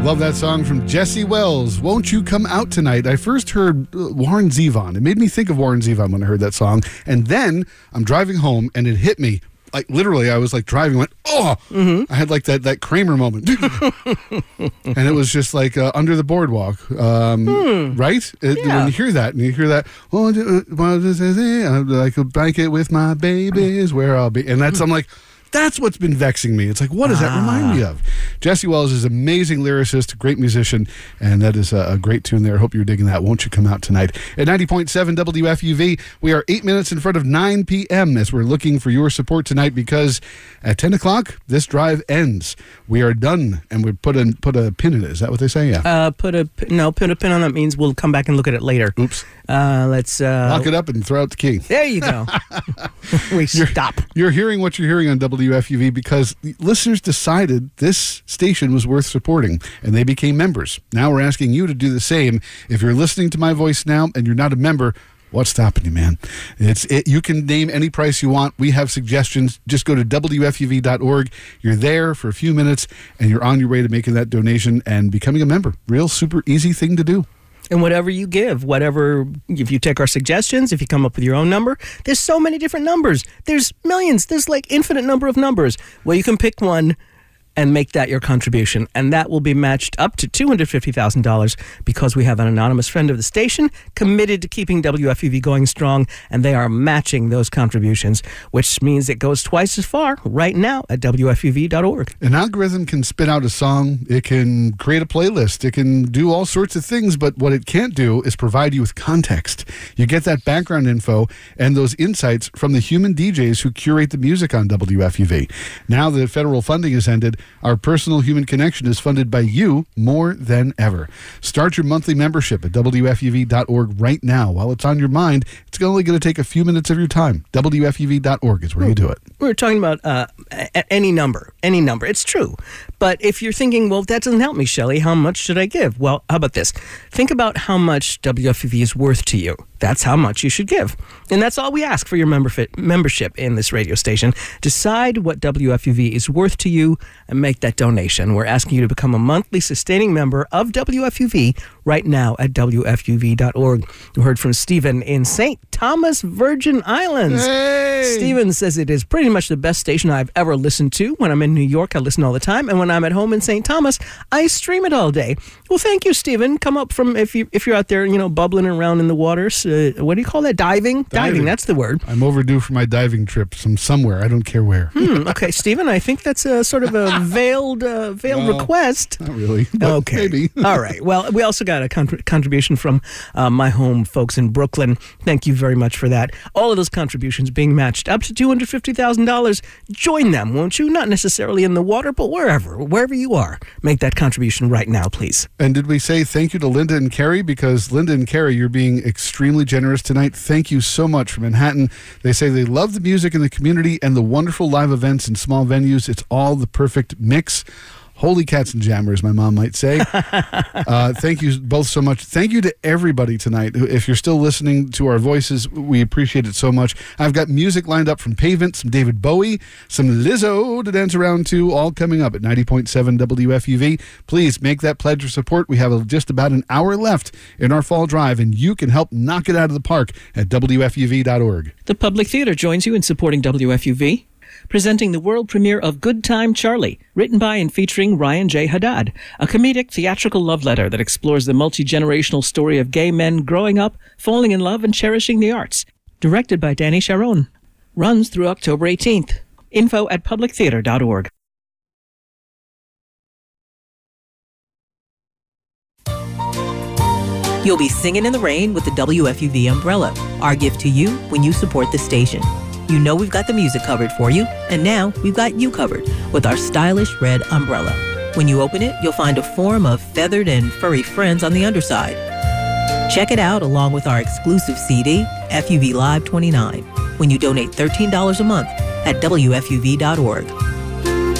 Love that song from Jesse Wells, Won't You Come Out Tonight? I first heard Warren Zevon. It made me think of Warren Zevon when I heard that song. And then I'm driving home and it hit me. Like literally, I was like driving, went, oh! Mm-hmm. I had like that Kramer moment. And it was just like Under the Boardwalk, right? When you hear that, like a blanket with my babies, where I'll be. And I'm like, that's what's been vexing me. It's like, what does that remind me of? Jesse Wells is an amazing lyricist, great musician, and that is a great tune there. Hope you're digging that. Won't You Come Out Tonight? At 90.7 WFUV, we are 8 minutes in front of 9 p.m. as we're looking for your support tonight because at 10 o'clock, this drive ends. We are done, and we put a pin in it. Is that what they say? Yeah. Put a pin on that means we'll come back and look at it later. Oops. Let's lock it up and throw out the key. There you go. Stop. You're hearing what you're hearing on WFUV because listeners decided this station was worth supporting, and they became members. Now we're asking you to do the same. If you're listening to my voice now and you're not a member, what's stopping you, man? You can name any price you want. We have suggestions. Just go to WFUV.org. You're there for a few minutes, and you're on your way to making that donation and becoming a member. Real super easy thing to do. And whatever you give, if you take our suggestions, if you come up with your own number, there's so many different numbers. There's millions. There's like infinite number of numbers. Well, you can pick one and make that your contribution. And that will be matched up to $250,000 because we have an anonymous friend of the station committed to keeping WFUV going strong, and they are matching those contributions, which means it goes twice as far right now at WFUV.org. An algorithm can spit out a song, it can create a playlist, it can do all sorts of things, but what it can't do is provide you with context. You get that background info and those insights from the human DJs who curate the music on WFUV. Now that federal funding has ended, our personal human connection is funded by you more than ever. Start your monthly membership at WFUV.org right now. While it's on your mind, it's only going to take a few minutes of your time. WFUV.org is where you do it. We're talking about any number. It's true. But if you're thinking, well, that doesn't help me, Shelley, how much should I give? Well, how about this? Think about how much WFUV is worth to you. That's how much you should give. And that's all we ask for your membership in this radio station. Decide what WFUV is worth to you and make that donation. We're asking you to become a monthly sustaining member of WFUV right now at WFUV.org. You heard from Stephen in St. Thomas, Virgin Islands. Hey! Stephen says it is pretty much the best station I've ever listened to. When I'm in New York, I listen all the time. And when I'm at home in St. Thomas, I stream it all day. Well, thank you, Stephen. Come up from, if you're out there, bubbling around in the waters. What do you call that? Diving, that's the word. I'm overdue for my diving trip somewhere. I don't care where. Okay, Stephen, I think that's a sort of a veiled request. Not really. Okay. Maybe. All right. Well, we also got a contribution from my home folks in Brooklyn. Thank you very much for that. All of those contributions being matched up to $250,000. Join them, won't you? Not necessarily in the water, but wherever you are. Make that contribution right now, please. And did we say thank you to Linda and Carrie? Because Linda and Carrie, you're being extremely generous tonight. Thank you so much from Manhattan. They say they love the music in the community and the wonderful live events in small venues. It's all the perfect mix. Holy cats and jammers, my mom might say. Thank you both so much. Thank you to everybody tonight. If you're still listening to our voices, we appreciate it so much. I've got music lined up from Pavement, some David Bowie, some Lizzo to dance around to, all coming up at 90.7 WFUV. Please make that pledge of support. We have just about an hour left in our fall drive, and you can help knock it out of the park at WFUV.org. The Public Theater joins you in supporting WFUV. Presenting the world premiere of Good Time Charlie, written by and featuring Ryan J. Haddad, a comedic theatrical love letter that explores the multi-generational story of gay men growing up, falling in love, and cherishing the arts. Directed by Danny Sharon. Runs through October 18th. Info at publictheater.org. You'll be singing in the rain with the WFUV umbrella, our gift to you when you support the station. You know we've got the music covered for you, and now we've got you covered with our stylish red umbrella. When you open it, you'll find a form of feathered and furry friends on the underside. Check it out along with our exclusive CD, FUV Live 29, when you donate $13 a month at WFUV.org.